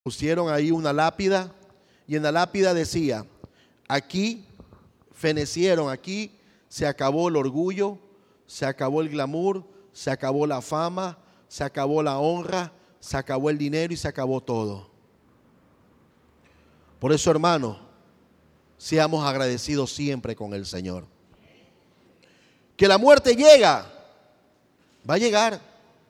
Pusieron ahí una lápida y en la lápida decía: aquí fenecieron, aquí se acabó el orgullo, se acabó el glamour, se acabó la fama, se acabó la honra, se acabó el dinero y se acabó todo. Por eso, hermanos, seamos agradecidos siempre con el Señor. Que la muerte llega, va a llegar.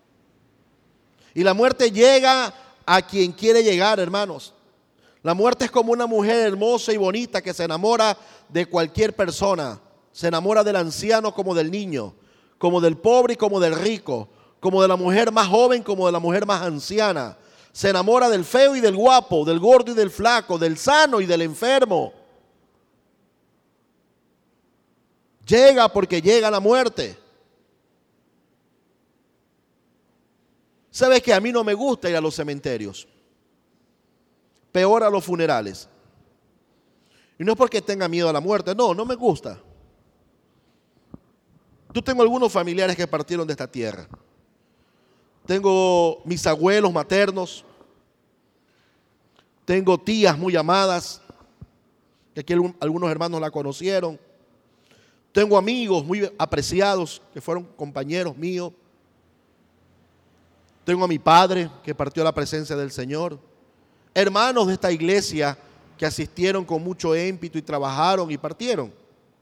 Y la muerte llega a quien quiere llegar, hermanos. La muerte es como una mujer hermosa y bonita que se enamora de cualquier persona. Se enamora del anciano como del niño, como del pobre y como del rico, como de la mujer más joven como de la mujer más anciana. Se enamora del feo y del guapo, del gordo y del flaco, del sano y del enfermo. Llega porque llega la muerte. ¿Sabes que a mí no me gusta ir a los cementerios? Peor a los funerales. Y no es porque tenga miedo a la muerte, no me gusta. Yo tengo algunos familiares que partieron de esta tierra. Tengo mis abuelos maternos. Tengo tías muy amadas, que aquí algunos hermanos la conocieron. Tengo amigos muy apreciados que fueron compañeros míos. Tengo a mi padre que partió a la presencia del Señor. Hermanos de esta iglesia que asistieron con mucho ímpetu y trabajaron y partieron.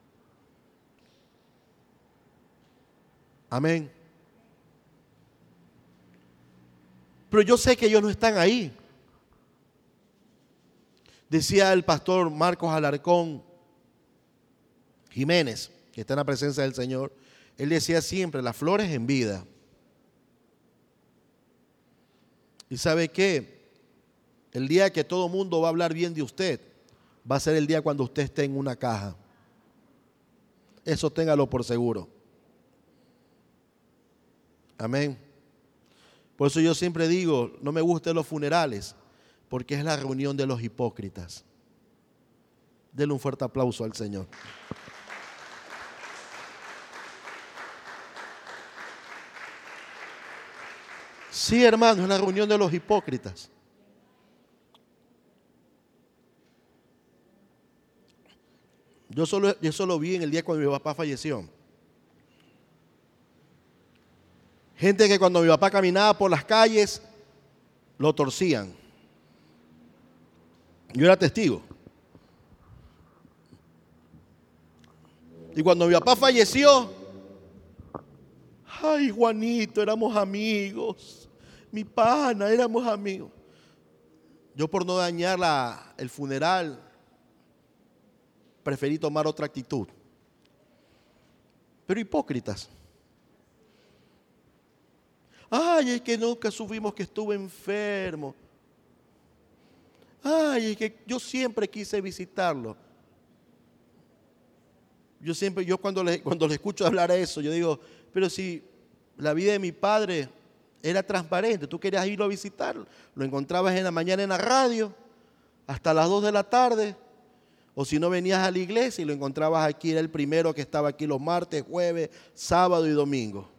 Amén. Pero yo sé que ellos no están ahí. Decía el pastor Marcos Alarcón Jiménez, que está en la presencia del Señor, él decía siempre: las flores en vida. ¿Y sabe qué? El día que todo mundo va a hablar bien de usted va a ser el día cuando usted esté en una caja. Eso téngalo por seguro. Amén. Por eso yo siempre digo, no me gustan los funerales, porque es la reunión de los hipócritas. Denle un fuerte aplauso al Señor. Sí, hermano, es la reunión de los hipócritas. Yo solo vi en el día cuando mi papá falleció. Gente que cuando mi papá caminaba por las calles, lo torcían. Yo era testigo. Y cuando mi papá falleció, ay, Juanito, éramos amigos. Mi pana, éramos amigos. Yo, por no dañar el funeral, preferí tomar otra actitud. Pero hipócritas. Ay, es que nunca supimos que estuve enfermo. Ay, es que yo siempre quise visitarlo. Yo cuando le escucho hablar eso, yo digo, pero si la vida de mi padre era transparente, tú querías irlo a visitarlo, lo encontrabas en la mañana en la radio, hasta las 2 de la tarde, o si no venías a la iglesia y lo encontrabas aquí, era el primero que estaba aquí los martes, jueves, sábado y domingo.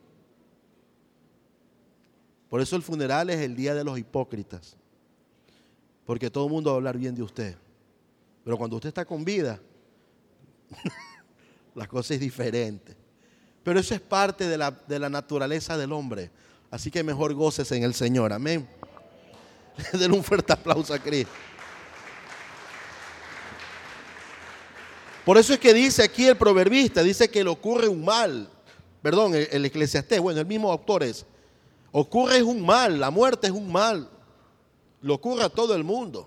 Por eso el funeral es el día de los hipócritas, porque todo el mundo va a hablar bien de usted, pero cuando usted está con vida, la cosa es diferente. Pero eso es parte de la naturaleza del hombre. Así que mejor gócese en el Señor. Amén. Denle un fuerte aplauso a Cristo. Por eso es que dice aquí el proverbista, dice que le ocurre un mal. Perdón, el Eclesiastés, bueno, el mismo autor es. Ocurre un mal, la muerte es un mal. Le ocurre a todo el mundo.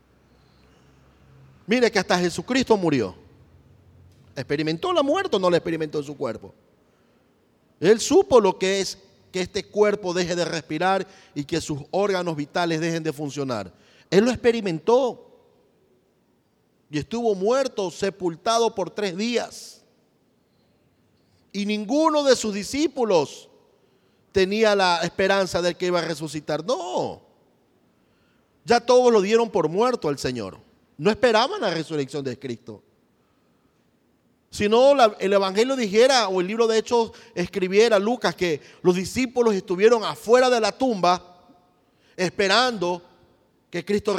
Mire que hasta Jesucristo murió. ¿Experimentó la muerte o no la experimentó en su cuerpo? Él supo lo que es que este cuerpo deje de respirar y que sus órganos vitales dejen de funcionar. Él lo experimentó y estuvo muerto, sepultado por 3 días. Y ninguno de sus discípulos tenía la esperanza de que iba a resucitar. No, ya todos lo dieron por muerto al Señor. No esperaban la resurrección de Cristo. Si no, el Evangelio dijera, o el libro de Hechos escribiera, Lucas, que los discípulos estuvieron afuera de la tumba esperando que Cristo